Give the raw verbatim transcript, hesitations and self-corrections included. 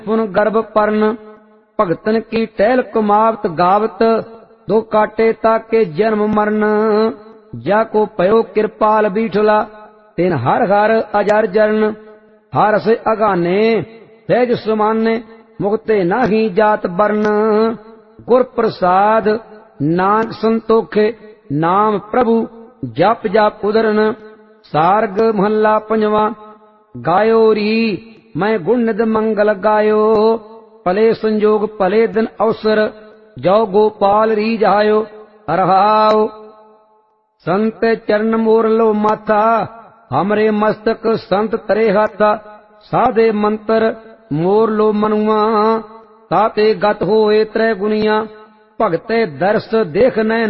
पुन गर्भ पर्ण भगतन की टहल कुमावत गावत दो काटे ताके जन्म मरण जाको पयो कृपाल बीठला तिन हर हर अजर जरन हर से अगाने सहज समाने मुक्ते नाही जात वर्ण गुर प्रसाद नानक संतोखे नाम प्रभु जप जप उदरन सार्ग महला पंजवा गायो री मैं गुण निध मंगल गायो भले संजोग भले दिन अवसर जो गोपाल री जायो अरहाओ संत चरण मोर लो माथा हमरे मस्तक संत तरे हाथा साधे मंत्र मोर लो मनुआ ताते गत होए त्रै गुनिया भगते दर्श देख नैन